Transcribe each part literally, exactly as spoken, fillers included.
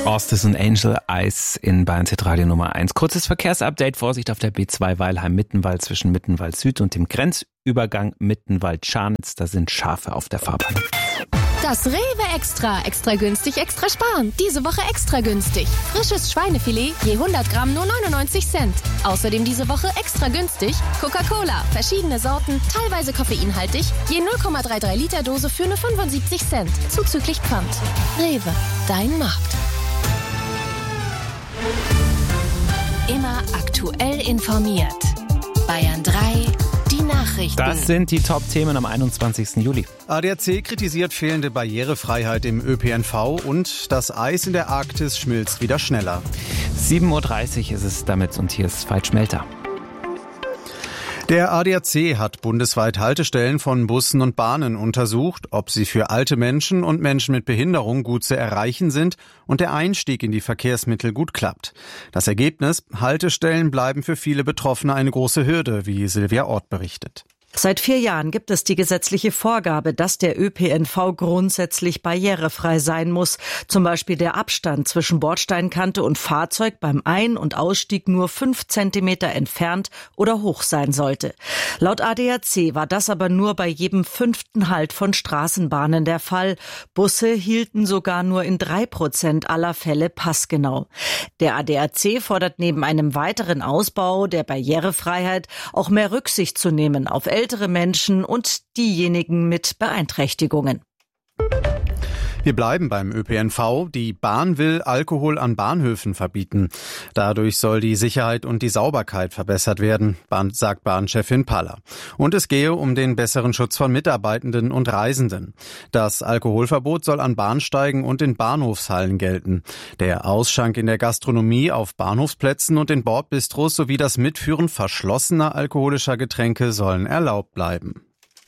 Orstes und Angel, Eis in Bayern Radio Nummer eins. Kurzes Verkehrsupdate, Vorsicht auf der B zwei Weilheim-Mittenwald zwischen Mittenwald Süd und dem Grenzübergang Mittenwald-Scharnitz. Da sind Schafe auf der Fahrbahn. Das Rewe Extra. Extra günstig, extra sparen. Diese Woche extra günstig. Frisches Schweinefilet je hundert Gramm nur neunundneunzig Cent. Außerdem diese Woche extra günstig Coca-Cola. Verschiedene Sorten, teilweise koffeinhaltig. Je null Komma dreiunddreißig Liter Dose für nur fünfundsiebzig Cent. Zuzüglich Pfand. Rewe, dein Markt. Immer aktuell informiert. Bayern drei, die Nachrichten. Das sind die Top-Themen am einundzwanzigsten Juli. A D A C kritisiert fehlende Barrierefreiheit im Ö P N V und das Eis in der Arktis schmilzt wieder schneller. sieben Uhr dreißig ist es damit und hier ist Veit Schmelter. Der A D A C hat bundesweit Haltestellen von Bussen und Bahnen untersucht, ob sie für alte Menschen und Menschen mit Behinderung gut zu erreichen sind und der Einstieg in die Verkehrsmittel gut klappt. Das Ergebnis: Haltestellen bleiben für viele Betroffene eine große Hürde, wie Silvia Ort berichtet. Seit vier Jahren gibt es die gesetzliche Vorgabe, dass der Ö P N V grundsätzlich barrierefrei sein muss. Zum Beispiel der Abstand zwischen Bordsteinkante und Fahrzeug beim Ein- und Ausstieg nur fünf Zentimeter entfernt oder hoch sein sollte. Laut A D A C war das aber nur bei jedem fünften Halt von Straßenbahnen der Fall. Busse hielten sogar nur in drei Prozent aller Fälle passgenau. Der A D A C fordert neben einem weiteren Ausbau der Barrierefreiheit auch mehr Rücksicht zu nehmen auf ältere Menschen und diejenigen mit Beeinträchtigungen. Wir bleiben beim Ö P N V. Die Bahn will Alkohol an Bahnhöfen verbieten. Dadurch soll die Sicherheit und die Sauberkeit verbessert werden, sagt Bahnchefin Paller. Und es gehe um den besseren Schutz von Mitarbeitenden und Reisenden. Das Alkoholverbot soll an Bahnsteigen und in Bahnhofshallen gelten. Der Ausschank in der Gastronomie, auf Bahnhofsplätzen und in Bordbistros sowie das Mitführen verschlossener alkoholischer Getränke sollen erlaubt bleiben.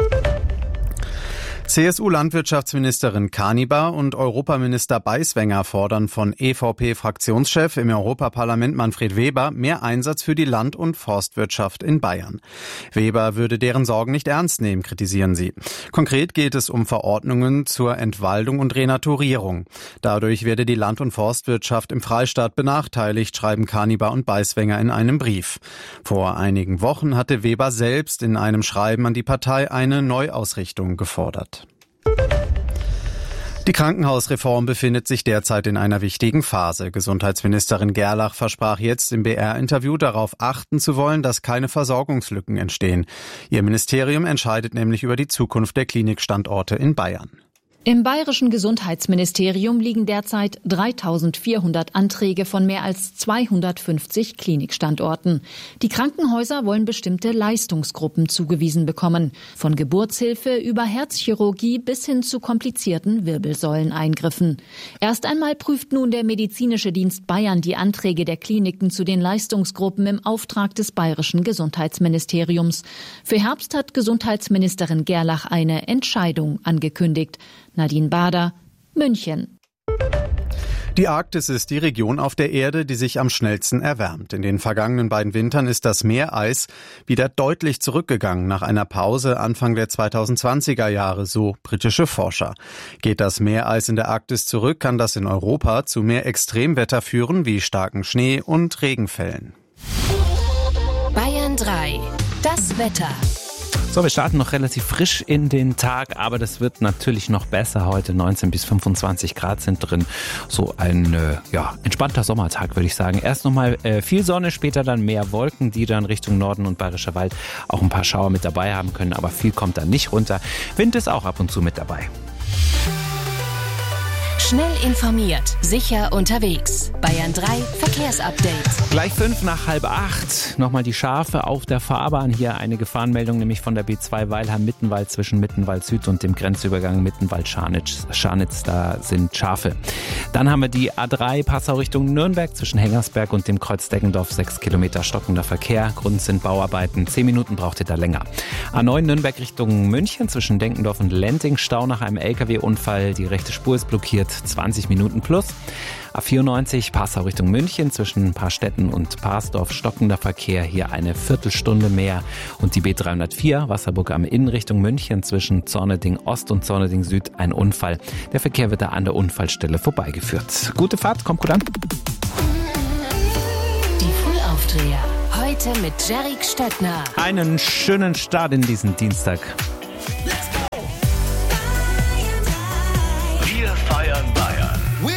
C S U-Landwirtschaftsministerin Kanibar und Europaminister Beiswenger fordern von E V P-Fraktionschef im Europaparlament Manfred Weber mehr Einsatz für die Land- und Forstwirtschaft in Bayern. Weber würde deren Sorgen nicht ernst nehmen, kritisieren sie. Konkret geht es um Verordnungen zur Entwaldung und Renaturierung. Dadurch werde die Land- und Forstwirtschaft im Freistaat benachteiligt, schreiben Kanibar und Beiswenger in einem Brief. Vor einigen Wochen hatte Weber selbst in einem Schreiben an die Partei eine Neuausrichtung gefordert. Die Krankenhausreform befindet sich derzeit in einer wichtigen Phase. Gesundheitsministerin Gerlach versprach jetzt im B R-Interview darauf achten zu wollen, dass keine Versorgungslücken entstehen. Ihr Ministerium entscheidet nämlich über die Zukunft der Klinikstandorte in Bayern. Im bayerischen Gesundheitsministerium liegen derzeit dreitausendvierhundert Anträge von mehr als zweihundertfünfzig Klinikstandorten. Die Krankenhäuser wollen bestimmte Leistungsgruppen zugewiesen bekommen. Von Geburtshilfe über Herzchirurgie bis hin zu komplizierten Wirbelsäuleneingriffen. Erst einmal prüft nun der Medizinische Dienst Bayern die Anträge der Kliniken zu den Leistungsgruppen im Auftrag des bayerischen Gesundheitsministeriums. Für Herbst hat Gesundheitsministerin Gerlach eine Entscheidung angekündigt. Nadine Bader, München. Die Arktis ist die Region auf der Erde, die sich am schnellsten erwärmt. In den vergangenen beiden Wintern ist das Meereis wieder deutlich zurückgegangen nach einer Pause Anfang der zweitausendzwanziger Jahre, so britische Forscher. Geht das Meereis in der Arktis zurück, kann das in Europa zu mehr Extremwetter führen, wie starken Schnee und Regenfällen. Bayern drei, das Wetter. So, wir starten noch relativ frisch in den Tag, aber das wird natürlich noch besser. Heute neunzehn bis fünfundzwanzig Grad sind drin. So ein äh, ja, entspannter Sommertag, würde ich sagen. Erst nochmal äh, viel Sonne, später dann mehr Wolken, die dann Richtung Norden und Bayerischer Wald auch ein paar Schauer mit dabei haben können. Aber viel kommt da nicht runter. Wind ist auch ab und zu mit dabei. Schnell informiert, sicher unterwegs. Bayern drei Verkehrsupdate. Gleich fünf nach halb acht. Nochmal die Schafe auf der Fahrbahn. Hier eine Gefahrenmeldung, nämlich von der B zwei Weilheim-Mittenwald zwischen Mittenwald Süd und dem Grenzübergang Mittenwald-Scharnitz. Scharnitz, da sind Schafe. Dann haben wir die A drei Passau Richtung Nürnberg zwischen Hengersberg und dem Kreuz Deggendorf. Sechs Kilometer stockender Verkehr. Grund sind Bauarbeiten. Zehn Minuten braucht ihr da länger. A neun Nürnberg Richtung München zwischen Denkendorf und Lenting. Stau nach einem L K W-Unfall. Die rechte Spur ist blockiert. zwanzig Minuten plus. A vierundneunzig Passau Richtung München zwischen ein paar Städten und Parsdorf stockender Verkehr, hier eine Viertelstunde mehr. Und die B dreihundertvier Wasserburg am Inn Richtung München zwischen Zorneding Ost und Zorneding Süd ein Unfall. Der Verkehr wird da an der Unfallstelle vorbeigeführt. Gute Fahrt, kommt gut an. Die Frühaufdreher. Heute mit Jerry Stöckner. Einen schönen Start in diesen Dienstag. Let's